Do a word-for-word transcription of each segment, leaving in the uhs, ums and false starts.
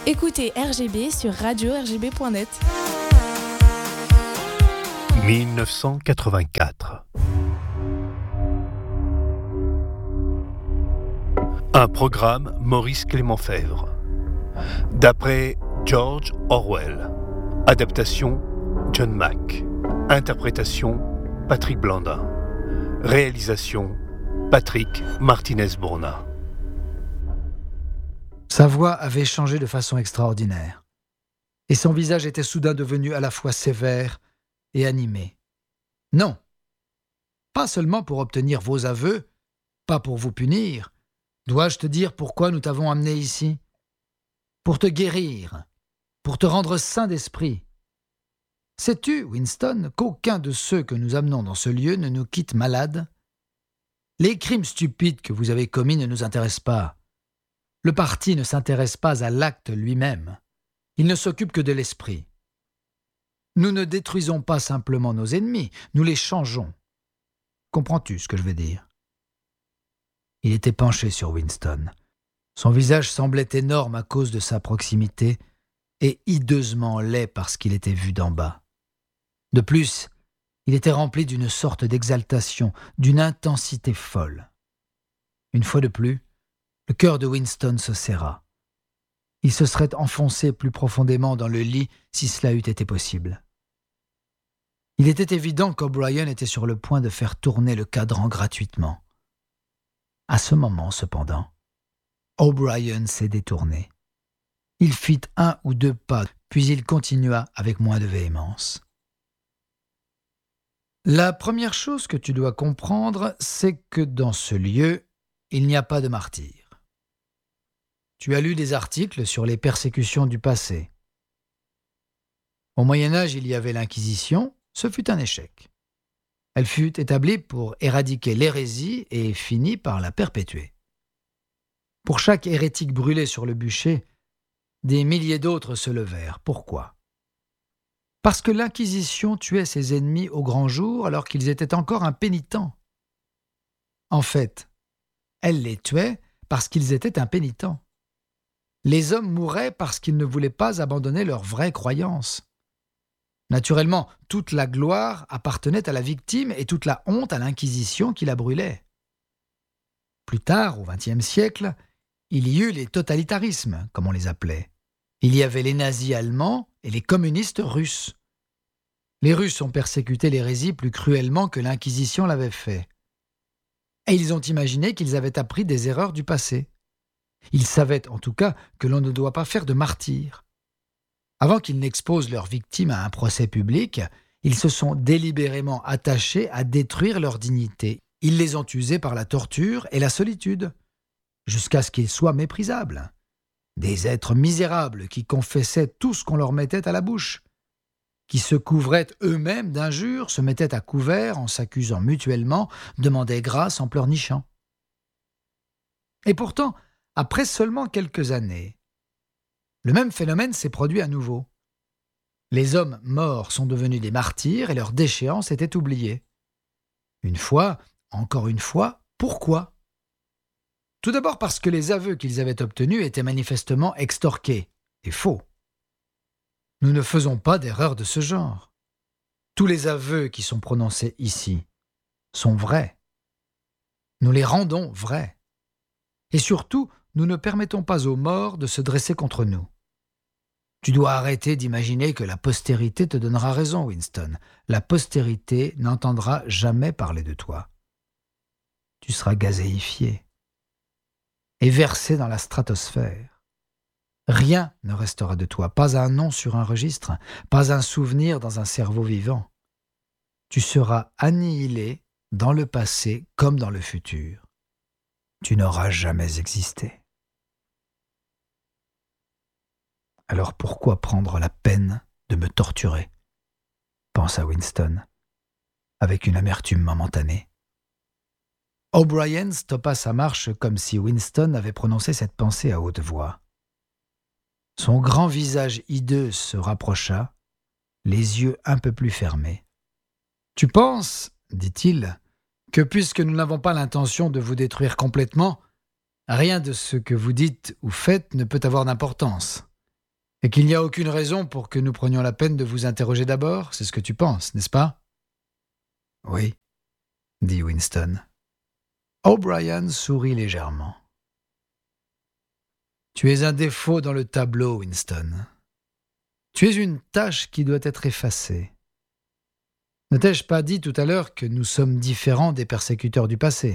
Écoutez R G B sur radio r g b point net. mille neuf cent quatre-vingt-quatre. Un programme Maurice Clément-Fèvre. D'après George Orwell. Adaptation John Mack. Interprétation Patrick Blandin. Réalisation Patrick Martinez-Bourna. Sa voix avait changé de façon extraordinaire, et son visage était soudain devenu à la fois sévère et animé. Non, pas seulement pour obtenir vos aveux, pas pour vous punir. Dois-je te dire pourquoi nous t'avons amené ici ? Pour te guérir, pour te rendre sain d'esprit. Sais-tu, Winston, qu'aucun de ceux que nous amenons dans ce lieu ne nous quitte malade ? Les crimes stupides que vous avez commis ne nous intéressent pas. Le parti ne s'intéresse pas à l'acte lui-même. Il ne s'occupe que de l'esprit. Nous ne détruisons pas simplement nos ennemis, nous les changeons. Comprends-tu ce que je veux dire ? Il était penché sur Winston. Son visage semblait énorme à cause de sa proximité et hideusement laid parce qu'il était vu d'en bas. De plus, il était rempli d'une sorte d'exaltation, d'une intensité folle. Une fois de plus, le cœur de Winston se serra. Il se serait enfoncé plus profondément dans le lit si cela eût été possible. Il était évident qu'O'Brien était sur le point de faire tourner le cadran gratuitement. À ce moment, cependant, O'Brien s'est détourné. Il fit un ou deux pas, puis il continua avec moins de véhémence. La première chose que tu dois comprendre, c'est que dans ce lieu, il n'y a pas de martyrs. Tu as lu des articles sur les persécutions du passé. Au Moyen-Âge, il y avait l'Inquisition, ce fut un échec. Elle fut établie pour éradiquer l'hérésie et finit par la perpétuer. Pour chaque hérétique brûlé sur le bûcher, des milliers d'autres se levèrent. Pourquoi ? Parce que l'Inquisition tuait ses ennemis au grand jour alors qu'ils étaient encore impénitents. En fait, elle les tuait parce qu'ils étaient impénitents. Les hommes mouraient parce qu'ils ne voulaient pas abandonner leur vraie croyance. Naturellement, toute la gloire appartenait à la victime et toute la honte à l'Inquisition qui la brûlait. Plus tard, au vingtième siècle, il y eut les totalitarismes, comme on les appelait. Il y avait les nazis allemands et les communistes russes. Les Russes ont persécuté l'hérésie plus cruellement que l'Inquisition l'avait fait. Et ils ont imaginé qu'ils avaient appris des erreurs du passé. Ils savaient en tout cas que l'on ne doit pas faire de martyrs. Avant qu'ils n'exposent leurs victimes à un procès public, ils se sont délibérément attachés à détruire leur dignité. Ils les ont usés par la torture et la solitude, jusqu'à ce qu'ils soient méprisables. Des êtres misérables qui confessaient tout ce qu'on leur mettait à la bouche, qui se couvraient eux-mêmes d'injures, se mettaient à couvert en s'accusant mutuellement, demandaient grâce en pleurnichant. Et pourtant, après seulement quelques années, le même phénomène s'est produit à nouveau. Les hommes morts sont devenus des martyrs et leur déchéance était oubliée. Une fois, encore une fois, pourquoi ? Tout d'abord parce que les aveux qu'ils avaient obtenus étaient manifestement extorqués et faux. Nous ne faisons pas d'erreur de ce genre. Tous les aveux qui sont prononcés ici sont vrais. Nous les rendons vrais. Et surtout, nous ne permettons pas aux morts de se dresser contre nous. Tu dois arrêter d'imaginer que la postérité te donnera raison, Winston. La postérité n'entendra jamais parler de toi. Tu seras gazéifié et versé dans la stratosphère. Rien ne restera de toi, pas un nom sur un registre, pas un souvenir dans un cerveau vivant. Tu seras annihilé dans le passé comme dans le futur. Tu n'auras jamais existé. Alors pourquoi prendre la peine de me torturer ? Pensa Winston, avec une amertume momentanée. O'Brien stoppa sa marche comme si Winston avait prononcé cette pensée à haute voix. Son grand visage hideux se rapprocha, les yeux un peu plus fermés. « Tu penses, dit-il, que puisque nous n'avons pas l'intention de vous détruire complètement, rien de ce que vous dites ou faites ne peut avoir d'importance. Et qu'il n'y a aucune raison pour que nous prenions la peine de vous interroger d'abord, c'est ce que tu penses, n'est-ce pas ? Oui, dit Winston. O'Brien sourit légèrement. Tu es un défaut dans le tableau, Winston. Tu es une tache qui doit être effacée. Ne t'ai-je pas dit tout à l'heure que nous sommes différents des persécuteurs du passé ?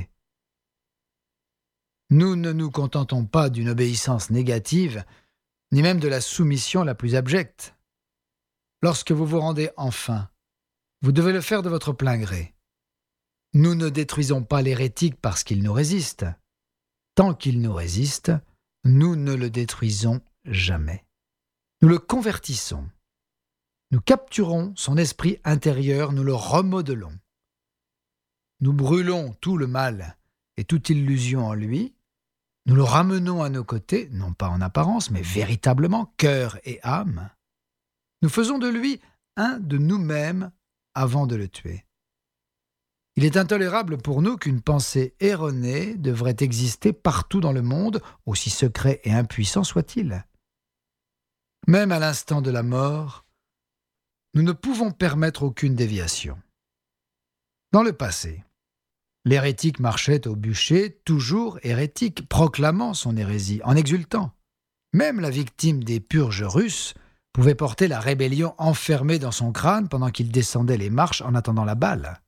Nous ne nous contentons pas d'une obéissance négative, ni même de la soumission la plus abjecte. Lorsque vous vous rendez enfin, vous devez le faire de votre plein gré. Nous ne détruisons pas l'hérétique parce qu'il nous résiste. Tant qu'il nous résiste, nous ne le détruisons jamais. Nous le convertissons. Nous capturons son esprit intérieur, nous le remodelons. Nous brûlons tout le mal et toute illusion en lui. Nous le ramenons à nos côtés, non pas en apparence, mais véritablement, cœur et âme. Nous faisons de lui un de nous-mêmes avant de le tuer. Il est intolérable pour nous qu'une pensée erronée devrait exister partout dans le monde, aussi secret et impuissant soit-il. Même à l'instant de la mort, nous ne pouvons permettre aucune déviation. Dans le passé, l'hérétique marchait au bûcher, toujours hérétique, proclamant son hérésie, en exultant. Même la victime des purges russes pouvait porter la rébellion enfermée dans son crâne pendant qu'il descendait les marches en attendant la balle.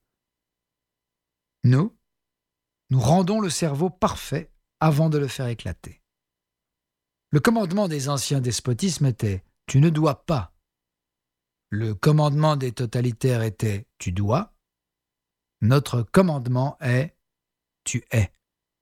Nous, nous rendons le cerveau parfait avant de le faire éclater. Le commandement des anciens despotismes était « tu ne dois pas ». Le commandement des totalitaires était « tu dois ». Notre commandement est « tu es ».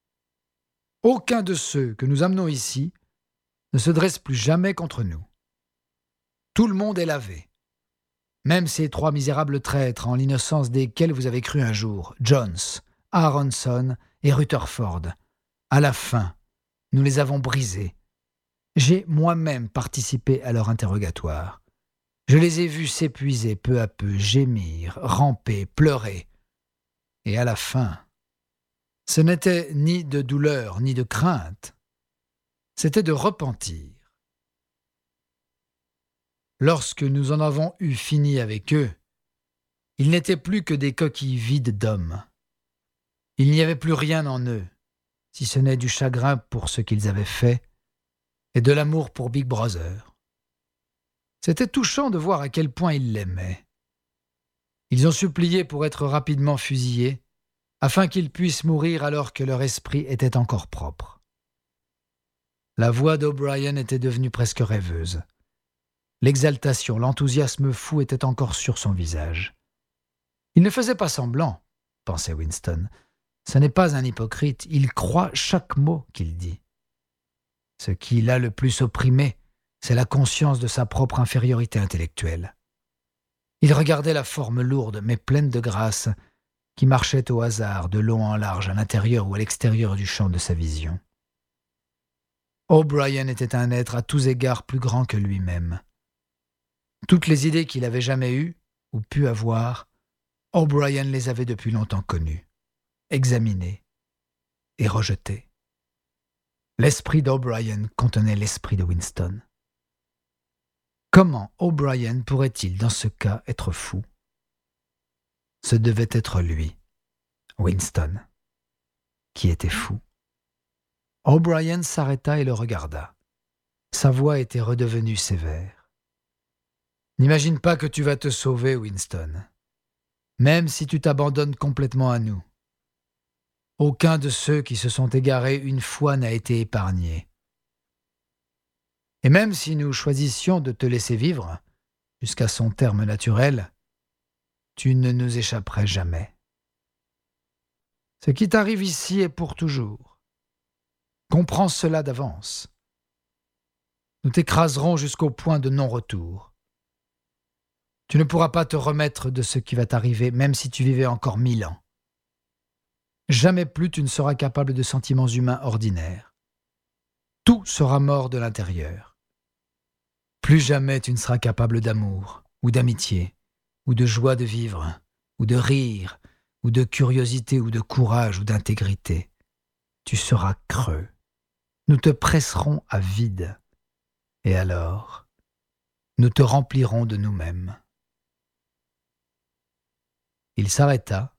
Aucun de ceux que nous amenons ici ne se dresse plus jamais contre nous. Tout le monde est lavé. Même ces trois misérables traîtres en l'innocence desquels vous avez cru un jour, Jones, Aronson et Rutherford. À la fin, nous les avons brisés. J'ai moi-même participé à leur interrogatoire. Je les ai vus s'épuiser peu à peu, gémir, ramper, pleurer. Et à la fin, ce n'était ni de douleur ni de crainte, c'était de repentir. Lorsque nous en avons eu fini avec eux, ils n'étaient plus que des coquilles vides d'hommes. Il n'y avait plus rien en eux, si ce n'est du chagrin pour ce qu'ils avaient fait et de l'amour pour Big Brother. C'était touchant de voir à quel point ils l'aimaient. Ils ont supplié pour être rapidement fusillés, afin qu'ils puissent mourir alors que leur esprit était encore propre. La voix d'O'Brien était devenue presque rêveuse. L'exaltation, l'enthousiasme fou étaient encore sur son visage. Il ne faisait pas semblant, pensait Winston. Ce n'est pas un hypocrite, il croit chaque mot qu'il dit. Ce qui l'a le plus opprimé, c'est la conscience de sa propre infériorité intellectuelle. Il regardait la forme lourde mais pleine de grâce qui marchait au hasard de long en large à l'intérieur ou à l'extérieur du champ de sa vision. O'Brien était un être à tous égards plus grand que lui-même. Toutes les idées qu'il avait jamais eues ou pu avoir, O'Brien les avait depuis longtemps connues, examinées et rejetées. L'esprit d'O'Brien contenait l'esprit de Winston. Comment O'Brien pourrait-il, dans ce cas, être fou ? Ce devait être lui, Winston, qui était fou. O'Brien s'arrêta et le regarda. Sa voix était redevenue sévère. « N'imagine pas que tu vas te sauver, Winston, même si tu t'abandonnes complètement à nous. Aucun de ceux qui se sont égarés une fois n'a été épargné. Et même si nous choisissions de te laisser vivre, jusqu'à son terme naturel, tu ne nous échapperais jamais. Ce qui t'arrive ici est pour toujours. Comprends cela d'avance. Nous t'écraserons jusqu'au point de non-retour. Tu ne pourras pas te remettre de ce qui va t'arriver, même si tu vivais encore mille ans. Jamais plus tu ne seras capable de sentiments humains ordinaires. Tout sera mort de l'intérieur. Plus jamais tu ne seras capable d'amour, ou d'amitié, ou de joie de vivre, ou de rire, ou de curiosité, ou de courage, ou d'intégrité. Tu seras creux. Nous te presserons à vide. Et alors, nous te remplirons de nous-mêmes. » Il s'arrêta